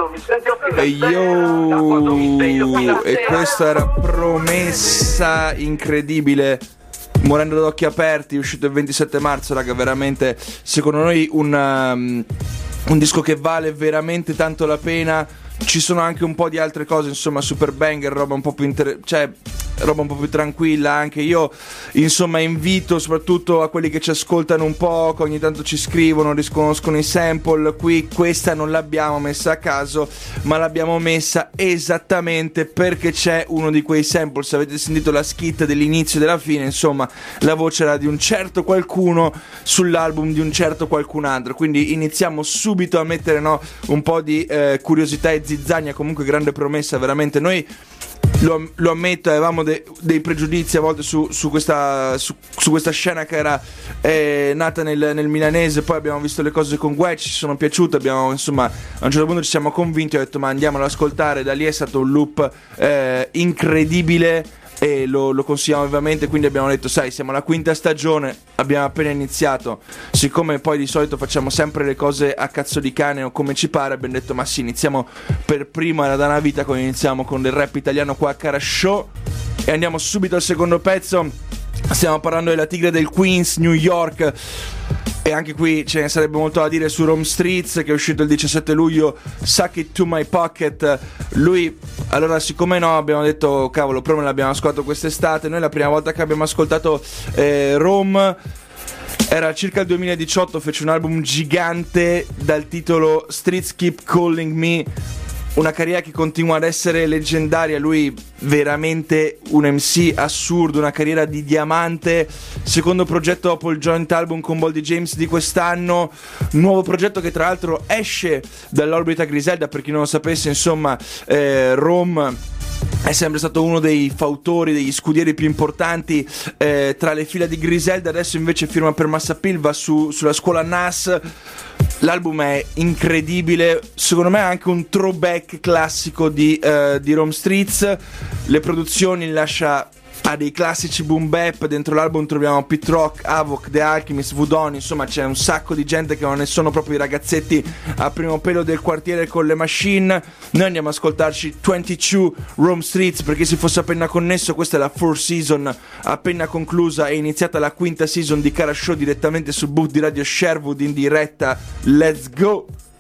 E yo, e questa era Promessa, incredibile. Morendo ad occhi aperti, uscito il 27 marzo, raga, veramente secondo noi un disco che vale veramente tanto la pena. Ci sono anche un po' di altre cose, insomma, super banger, roba un po' più roba un po' più tranquilla. Anche io, insomma, invito soprattutto a quelli che ci ascoltano un po', che ogni tanto ci scrivono, risconoscono i sample. Qui questa non l'abbiamo messa a caso, ma l'abbiamo messa esattamente perché c'è uno di quei sample. Se avete sentito la skit dell'inizio e della fine, insomma, la voce era di un certo qualcuno sull'album di un certo qualcun altro. Quindi iniziamo subito a mettere, no, un po' di curiosità e zizzania. Comunque grande Promessa, veramente. Noi lo ammetto, avevamo dei pregiudizi a volte su questa scena che era nata nel milanese. Poi abbiamo visto le cose con Guè, ci sono piaciute, abbiamo, insomma, a un certo punto ci siamo convinti, ho detto ma andiamo ad ascoltare. Da lì è stato un loop incredibile e lo consigliamo ovviamente. Quindi abbiamo detto, sai, siamo alla quinta stagione, abbiamo appena iniziato, siccome poi di solito facciamo sempre le cose a cazzo di cane o come ci pare, abbiamo detto ma sì, iniziamo per primo. Era da una vita quando iniziamo con del rap italiano qua a Cara Show. E andiamo subito al secondo pezzo. Stiamo parlando della tigre del Queens, New York. E anche qui ce ne sarebbe molto da dire su Rome Streetz, che è uscito il 17 luglio, Suck It To My Pocket. Lui, allora, siccome no, abbiamo detto, cavolo, però me l'abbiamo ascoltato quest'estate. Noi la prima volta che abbiamo ascoltato Rome era circa il 2018, fece un album gigante dal titolo Streets Keep Calling Me. Una carriera che continua ad essere leggendaria. Lui veramente un MC assurdo, una carriera di diamante. Secondo progetto dopo il joint album con Boldy James di quest'anno. Nuovo progetto che tra l'altro esce dall'orbita Griselda. Per chi non lo sapesse, insomma, Rome è sempre stato uno dei fautori, degli scudieri più importanti tra le fila di Griselda. Adesso invece firma per Massa Appeal, va sulla scuola Nas. L'album è incredibile, secondo me è anche un throwback classico di Rome Streetz. Le produzioni lascia a dei classici boom bap. Dentro l'album troviamo Pete Rock, Avoc, The Alchemist, Vudon. Insomma, c'è un sacco di gente che non ne sono proprio i ragazzetti a primo pelo del quartiere con le machine. Noi andiamo ad ascoltarci 22 Rome Streetz. Per chi si fosse appena connesso, questa è la 4th season appena conclusa. È iniziata la 5ª season di Cara Show direttamente sul boot di Radio Sherwood in diretta. Let's go!